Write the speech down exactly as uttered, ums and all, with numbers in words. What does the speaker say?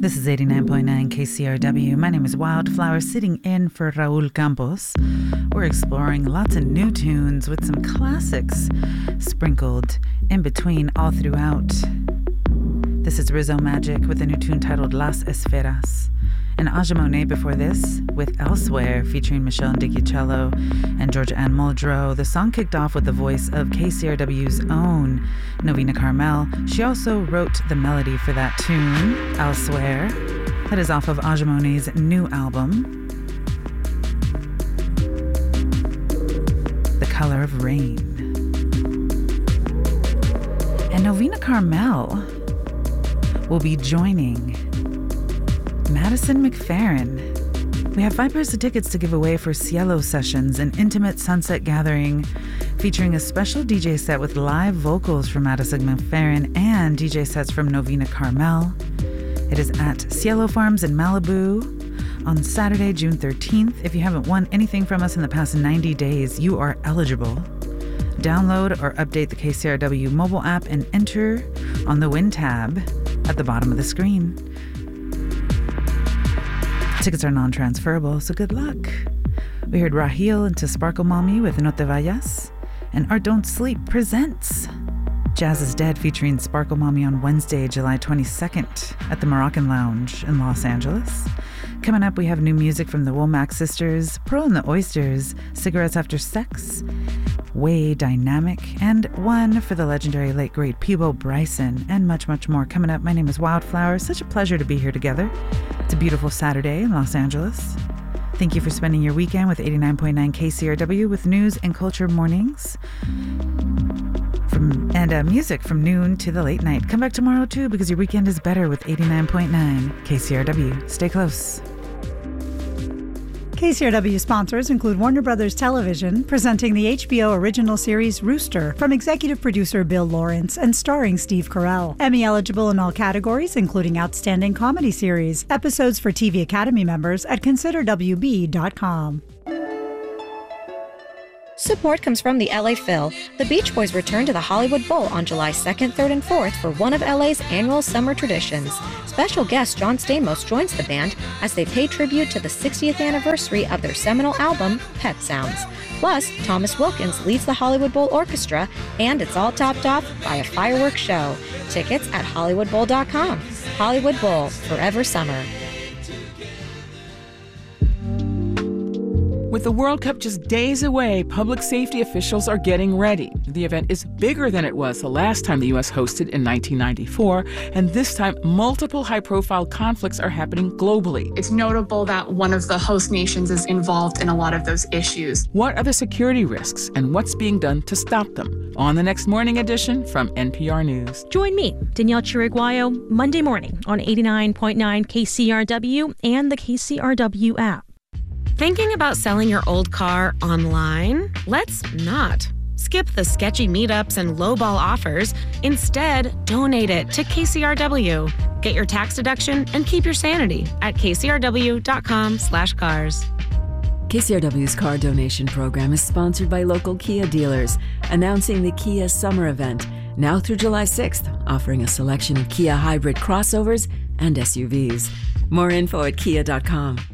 This is eighty-nine point nine K C R W. My name is Wildflower, sitting in for Raul Campos. We're exploring lots of new tunes with some classics sprinkled in between all throughout. This is Rizzo Magic with a new tune titled Las Esferas. And Aja Monet before this with Elsewhere featuring Michelle Ndikicello and Georgia Ann Muldrow. The song kicked off with the voice of K C R W's own Novena Carmel. She also wrote the melody for that tune, Elsewhere. That is off of Aja Monet's new album, The Color of Rain. And Novena Carmel will be joining Madison McFerrin. We have five pairs of tickets to give away for Cielo Sessions, an intimate sunset gathering featuring a special D J set with live vocals from Madison McFerrin and D J sets from Novena Carmel. It is at Cielo Farms in Malibu on Saturday, June thirteenth. If you haven't won anything from us in the past ninety days, you are eligible. Download or update the K C R W mobile app and enter on the Win tab at the bottom of the screen. Tickets are non-transferable, so good luck. We heard Raheel into Sparkle Mommy with No Te Vayas, and Art Don't Sleep presents Jazz is Dead featuring Sparkle Mommy on Wednesday, July twenty-second at the Moroccan Lounge in Los Angeles. Coming up, we have new music from the Womack Sisters, Pearl and the Oysters, Cigarettes After Sex, Way Dynamic, and one for the legendary late great Peebo Bryson, and much, much more coming up. My name is Wildflower. Such a pleasure to be here together. It's a beautiful Saturday in Los Angeles. Thank you for spending your weekend with eighty-nine point nine K C R W with news and culture mornings from and uh, music from noon to the late night. Come back tomorrow too, because your weekend is better with eighty-nine point nine K C R W. Stay close. K C R W sponsors include Warner Brothers Television, presenting the H B O original series Rooster from executive producer Bill Lawrence and starring Steve Carell. Emmy eligible in all categories, including Outstanding Comedy Series. Episodes for T V Academy members at consider w b dot com. Support comes from the L A Phil. The Beach Boys return to the Hollywood Bowl on July second, third, and fourth for one of L A's annual summer traditions. Special guest John Stamos joins the band as they pay tribute to the sixtieth anniversary of their seminal album, Pet Sounds. Plus, Thomas Wilkins leads the Hollywood Bowl Orchestra, and it's all topped off by a fireworks show. Tickets at hollywood bowl dot com. Hollywood Bowl, forever summer. With the World Cup just days away, public safety officials are getting ready. The event is bigger than it was the last time the U S hosted in nineteen ninety-four, and this time multiple high-profile conflicts are happening globally. It's notable that one of the host nations is involved in a lot of those issues. What are the security risks, and what's being done to stop them? On the next morning edition from N P R News. Join me, Danielle Chiriguayo, Monday morning on eighty-nine point nine K C R W and the K C R W app. Thinking about selling your old car online? Let's not. Skip the sketchy meetups and lowball offers. Instead, donate it to K C R W. Get your tax deduction and keep your sanity at k c r w dot com slash cars. K C R W's car donation program is sponsored by local Kia dealers, announcing the Kia Summer Event, now through July sixth, offering a selection of Kia hybrid crossovers and S U Vs. More info at kia dot com.